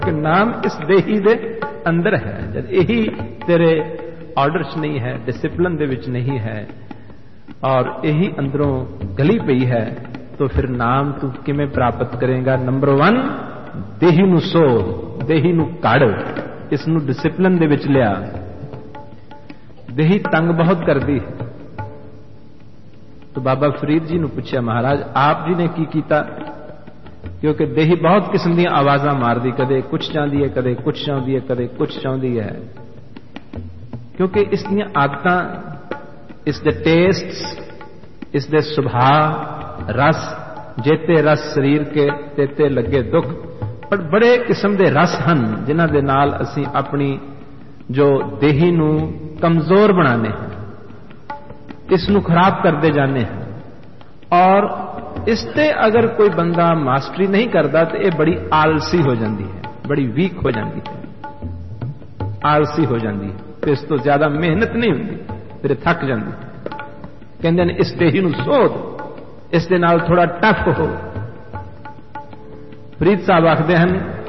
कि नाम इस देही दे अंदर है। जब यही तेरे ऑर्डर च नहीं है, डिसिप्लिन दे विच नहीं है और यही अंदरों गली पई है, तो फिर नाम तू किमें प्राप्त करेगा? नंबर 1, देही नू सो, देही नू कड़, इसनू डिसिप्लिन दे विच लिया। देही तंग बहुत करदी है। तो बाबा फरीद जी ने पूछा, महाराज आप जी ने की कीता? क्योंकि देही बहुत किस्म दी आवाज़ां मारदी, कदे कुछ चाहती है, कदे कुछ चाहती है, कदे कुछ चाहती है। क्योंकि इसकी आदतां, इसके टेस्ट, इसके सुभाव, रस, जेते रस शरीर के तेते लगे दुख, पर बड़े किस्म के रस हैं जिन्हां दे नाल असीं अपनी जो देही नू कमजोर बनाने हैं, इसनू खराब करते जाने हैं। और इसते अगर कोई बंदा मास्टरी नहीं करता तो यह बड़ी आलसी हो जाती है, बड़ी वीक हो जाती है, आलसी हो जाती है। तो इस तो ज्यादा मेहनत नहीं होती, फिर थक जाती। कहते हैं इस देही नू सोध, इस दे नाल थोड़ा टफ हो। फरीद साहब आखते हैं